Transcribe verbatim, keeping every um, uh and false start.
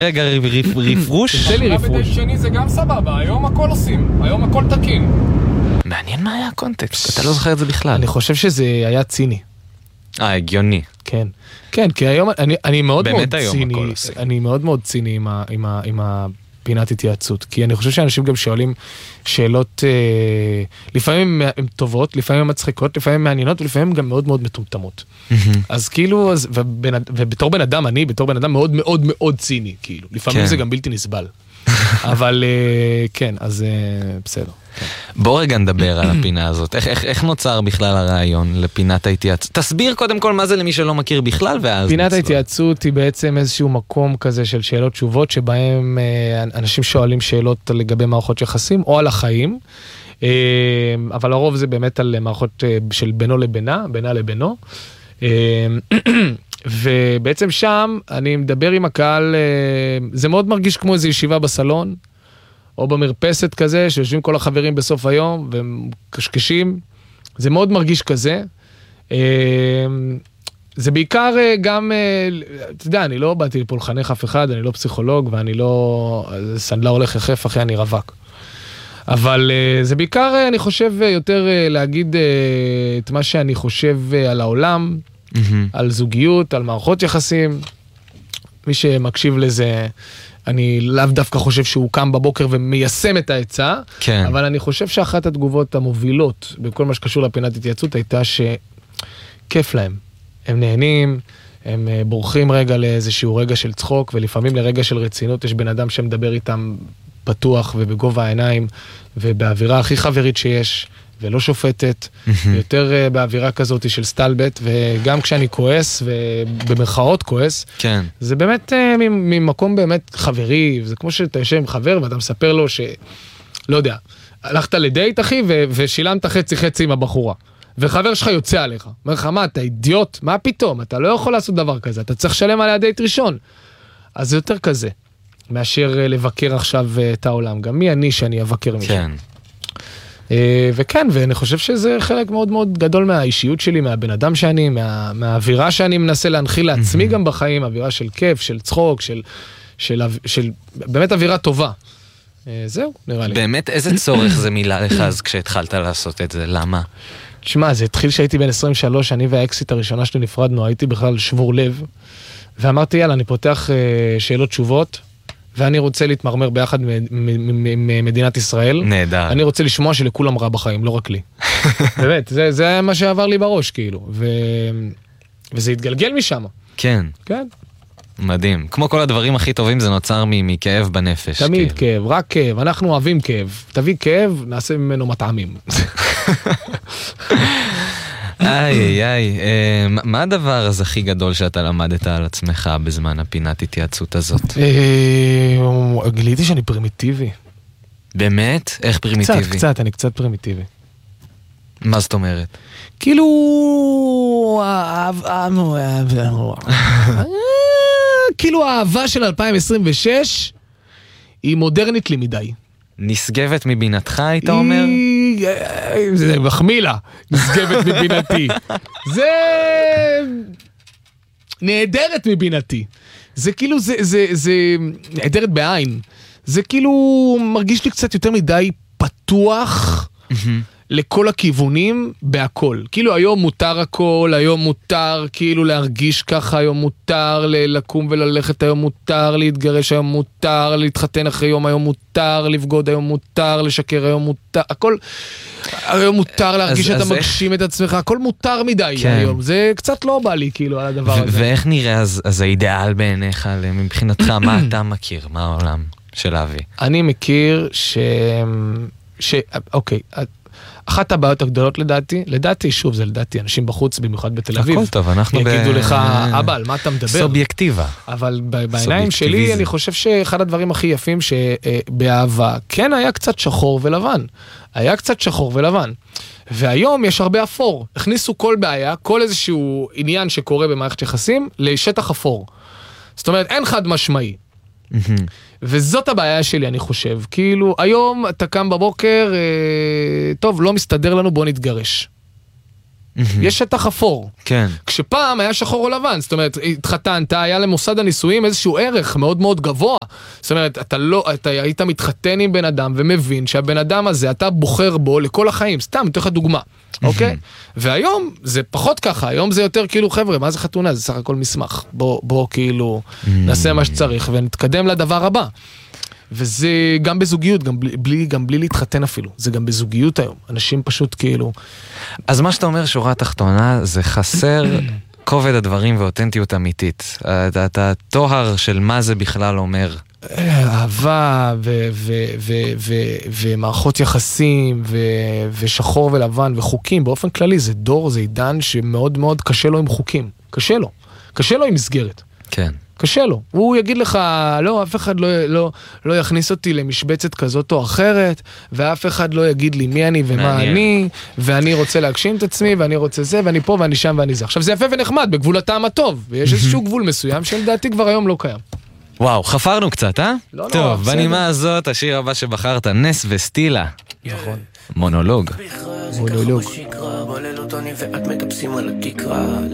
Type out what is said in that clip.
רגע, רפרוש? תצא לי רפרוש. שני זה גם סבבה, היום הכל עושים, היום הכל תקין. מעניין מה היה הקונטקסט, אתה לא זוכר את זה בכלל. אני חושב שזה היה ציני. אה, הגיוני. כן, כן, כי היום אני, אני מאוד מאוד ציני, הכל עושים. אני מאוד מאוד ציני עם ה, עם ה, עם הפינת התייעצות, כי אני חושב שאנשים גם שואלים שאלות, אה, לפעמים הן טובות, לפעמים הן מצחיקות, לפעמים הן מעניינות, ולפעמים גם מאוד מאוד מטומטמות. אז כאילו, אז, ובן, ובתור בן אדם, אני בתור בן אדם מאוד מאוד מאוד ציני, כאילו, לפעמים כן. זה גם בלתי נסבל. אבל אה, כן, אז אה, בסדר. בוא רגע נדבר על הפינה הזאת. איך, איך, איך נוצר בכלל הרעיון לפינת ההתייעצות? תסביר קודם כל מה זה למי שלא מכיר בכלל, ואז... פינת ההתייעצות היא בעצם איזשהו מקום כזה של שאלות תשובות, שבהם אה, אנשים שואלים שאלות לגבי מערכות יחסים, או על החיים, אה, אבל הרוב זה באמת על מערכות אה, של בינו לבינה, בינה לבינו. אה, ובעצם שם אני מדבר עם הקהל, אה, זה מאוד מרגיש כמו איזו ישיבה בסלון, או במרפסת כזה, שיושבים כל החברים בסוף היום, והם קשקשים. זה מאוד מרגיש כזה. זה בעיקר גם, אתה יודע, אני לא באתי לפה לחנך אף אחד, אני לא פסיכולוג, ואני לא סנדלה הולך יחף, אחרי אני רווק. אבל זה בעיקר, אני חושב, יותר להגיד את מה שאני חושב על העולם, על זוגיות, על מערכות יחסים. מי שמקשיב לזה... אני לאו דווקא חושב שהוא קם בבוקר ומיישם את ההצעה, כן. אבל אני חושב שאחת התגובות המובילות בכל מה שקשור לפינת התייעצות הייתה שכיף להם. הם נהנים, הם בורחים רגע לאיזשהו רגע של צחוק, ולפעמים לרגע של רצינות יש בן אדם שמדבר איתם פתוח ובגובה העיניים, ובאווירה הכי חברית שיש, ולא שופטת, יותר באווירה כזאת של סטלבט, וגם כשאני כועס, ובמרכאות כועס, כן. זה באמת ממקום באמת חברי, זה כמו שאתה יושב עם חבר, ואתה מספר לו ש... לא יודע, הלכת לדייט, אחי, ו- ושילמת חצי חצי עם הבחורה, וחבר שלך יוצא עליך. אומר לך, מה, אתה אידיוט? מה פתאום? אתה לא יכול לעשות דבר כזה, אתה צריך לשלם עליה דייט ראשון. אז זה יותר כזה, מאשר לבקר עכשיו את העולם. גם מי אני שאני אבקר מישהו. כן. וכן, ואני חושב שזה חלק מאוד מאוד גדול מהאישיות שלי, מהבן אדם שאני, מה, מהאווירה שאני מנסה להנחיל לעצמי גם בחיים, אווירה של כיף, של צחוק, של, של, של באמת אווירה טובה. זהו, נראה לי. באמת, איזה צורך זה מילא לך אז כשהתחלת לעשות את זה? למה? תשמע, זה התחיל שהייתי בן עשרים ושלוש, אני והאקסיט הראשונה שלי נפרדנו, הייתי בכלל שבור לב, ואמרתי, יאללה, אני פותח שאלות תשובות, ואני רוצה להתמרמר ביחד ממדינת ישראל. נהדר. אני רוצה לשמוע שלכולם רע בחיים, לא רק לי. באמת, זה, זה מה שעבר לי בראש, כאילו. ו... וזה התגלגל משם. כן. כן. מדהים. כמו כל הדברים הכי טובים זה נוצר מכאב בנפש. תמיד כאב, רק כאב. אנחנו אוהבים כאב. תביא כאב, נעשה ממנו מטעמים. איי, איי, איי. מה הדבר הזה הכי גדול שאתה למדת על עצמך בזמן הפינת התייעצות הזאת? גיליתי שאני פרימיטיבי. באמת? איך פרימיטיבי? קצת, קצת, אני קצת פרימיטיבי. מה זאת אומרת? כאילו... כאילו האהבה של אלפיים עשרים ושש היא מודרנית לי מדי. נשגבת מבינתך, היית אומר? זה מחמיא לה, נשגבת מבינתי. זה נהדרת מבינתי. זה כאילו, זה, זה, זה נהדרת בעין. זה כאילו מרגיש לי קצת יותר מדי פתוח לכל הכיוונים בהכל. כאילו היום מותר הכל, היום מותר כאילו להרגיש ככה, היום מותר לקום וללכת, היום מותר להתגרש, היום מותר להתחתן אחרי יום, היום מותר לבגוד, היום מותר לשקר, היום מותר, הכל, היום מותר להרגיש שאתה מגשים את עצמך, הכל מותר מדי היום. זה קצת לא בא לי כאילו על הדבר הזה. ואיך נראה אז האידאל בעיניך, מבחינתך, מה אתה מכיר, מה העולם של אבי? אני מכיר ש... ש... אוקיי, אחת הבעיות הגדולות לדעתי, לדעתי, שוב, זה לדעתי, אנשים בחוץ, במיוחד בתל אביב. הכל טוב, אנחנו ב... יגידו לך, אבא, על מה אתה מדבר? סובייקטיבה. אבל בעיניים שלי, אני חושב שאחד הדברים הכי יפים שבאהבה, כן היה קצת שחור ולבן. היה קצת שחור ולבן. והיום יש הרבה אפור. הכניסו כל בעיה, כל איזשהו עניין שקורה במערכת יחסים, לשטח אפור. זאת אומרת, אין חד משמעי. וזאת הבעיה שלי, אני חושב. כאילו, היום אתה קם בבוקר, אה, טוב, לא מסתדר לנו, בוא נתגרש. יש שטח אפור. כן. כשפעם היה שחור או לבן, זאת אומרת, התחתנת, היה למוסד הנישואים איזשהו ערך מאוד מאוד גבוה. זאת אומרת, אתה לא, אתה היית מתחתן עם בן אדם ומבין שהבן אדם הזה, אתה בוחר בו לכל החיים. סתם, נתן לך דוגמה. אוקיי? והיום זה פחות ככה, היום זה יותר כאילו, חבר'ה, מה זה חתונה? זה סך הכל מסמך. בוא, בוא כאילו נעשה מה שצריך ונתקדם לדבר הבא. וזה גם בזוגיות, גם בלי, גם בלי להתחתן אפילו. זה גם בזוגיות היום. אנשים פשוט כאילו... אז מה שאתה אומר, שורה תחתונה, זה חסר כובד הדברים ואותנטיות אמיתית. אתה תוהר של מה זה בכלל אומר. אהבה ומערכות יחסים ושחור ולבן וחוקים. באופן כללי זה דור, זה עידן שמאוד מאוד קשה לו עם חוקים. קשה לו. קשה לו עם מסגרת. כן. קשה לו. הוא יגיד לך, לא, אף אחד לא, לא, לא יכניס אותי למשבצת כזאת או אחרת, ואף אחד לא יגיד לי מי אני ומה מעניין. אני, ואני רוצה להגשים את עצמי, ואני רוצה זה, ואני פה, ואני שם, ואני זה. עכשיו, זה יפה ונחמד, בגבול הטעם הטוב, ויש איזשהו גבול מסוים, שלדעתי כבר היום לא קיים. וואו, חפרנו קצת, אה? לא, טוב, לא, בנימה הזאת, השיר הבא שבחרת, נס וסטילה. נכון. מונולוג. מונולוג.